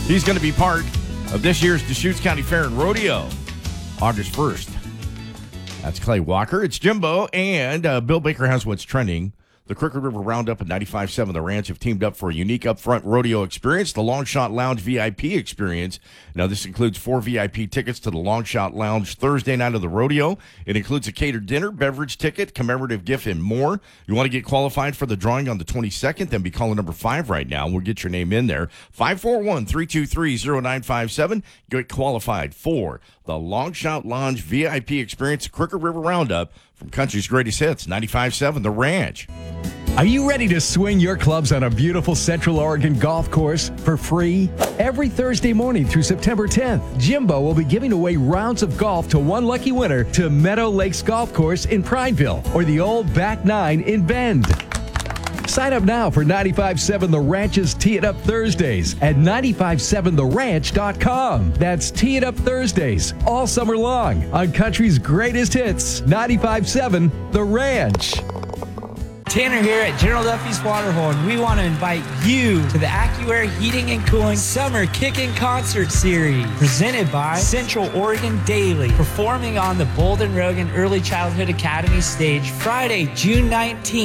He's going to be part of this year's Deschutes County Fair and Rodeo, August 1st. That's Clay Walker. It's Jimbo, and Bill Baker has what's trending. The Crooked River Roundup and 95.7 The Ranch have teamed up for a unique upfront rodeo experience, the Long Shot Lounge VIP experience. Now, this includes 4 VIP tickets to the Long Shot Lounge Thursday night of the rodeo. It includes a catered dinner, beverage ticket, commemorative gift, and more. You want to get qualified for the drawing on the 22nd? Then be calling number 5 right now. We'll get your name in there. 541-323-0957. Get qualified for the Long Shot Lounge VIP experience, Crooked River Roundup from Country's Greatest Hits, 95.7 The Ranch. Are you ready to swing your clubs on a beautiful Central Oregon golf course for free? Every Thursday morning through September 10th, Jimbo will be giving away rounds of golf to one lucky winner to Meadow Lakes Golf Course in Prineville or the old Back Nine in Bend. Sign up now for 95.7 The Ranch's Tee It Up Thursdays at 957theranch.com. That's Tee It Up Thursdays all summer long on Country's Greatest Hits, 95.7 The Ranch. Tanner here at General Duffy's Waterhole. We want to invite you to the AccuAir Heating and Cooling Summer Kickin' Concert Series, presented by Central Oregon Daily, performing on the Bolden Rogan Early Childhood Academy stage Friday, June 19th.